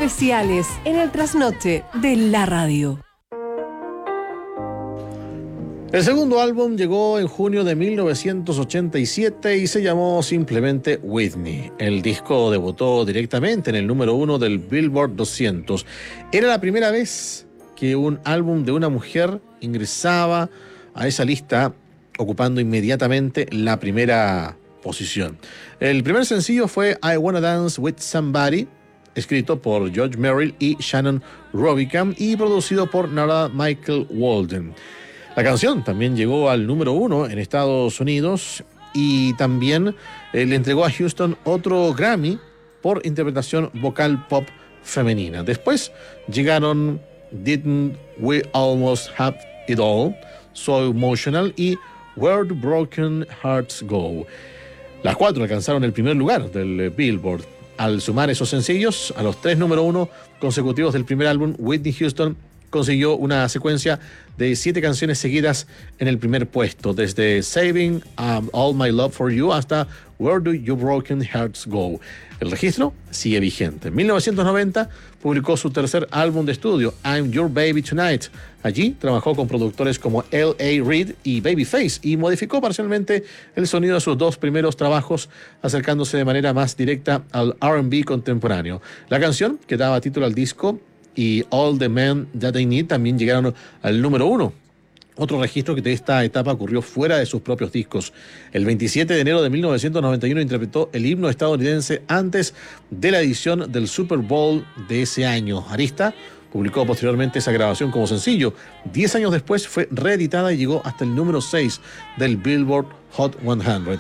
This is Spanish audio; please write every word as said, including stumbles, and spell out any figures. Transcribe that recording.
especiales en el trasnoche de la radio. El segundo álbum llegó en junio de mil novecientos ochenta y siete y se llamó simplemente Whitney. El disco debutó directamente en el número uno del Billboard doscientos. Era la primera vez que un álbum de una mujer ingresaba a esa lista, ocupando inmediatamente la primera posición. El primer sencillo fue I Wanna Dance With Somebody, escrito por George Merrill y Shannon Robicam y producido por Nora Michael Walden. La canción también llegó al número uno en Estados Unidos y también eh, le entregó a Houston otro Grammy por interpretación vocal pop femenina. Después llegaron Didn't We Almost Have It All, So Emotional y Where Do Broken Hearts Go. Las cuatro alcanzaron el primer lugar del Billboard. Al sumar esos sencillos a los tres número uno consecutivos del primer álbum, Whitney Houston consiguió una secuencia de siete canciones seguidas en el primer puesto, desde Saving um, All My Love For You hasta Where Do Your Broken Hearts Go. El registro sigue vigente. En mil novecientos noventa publicó su tercer álbum de estudio, I'm Your Baby Tonight. Allí trabajó con productores como L A Reid y Babyface y modificó parcialmente el sonido de sus dos primeros trabajos, acercándose de manera más directa al R and B contemporáneo. La canción que daba título al disco y All the Men That I Need también llegaron al número uno. Otro registro que de esta etapa ocurrió fuera de sus propios discos. El veintisiete de enero de mil novecientos noventa y uno interpretó el himno estadounidense antes de la edición del Super Bowl de ese año. Arista publicó posteriormente esa grabación como sencillo. Diez años después fue reeditada y llegó hasta el número seis del Billboard Hot cien.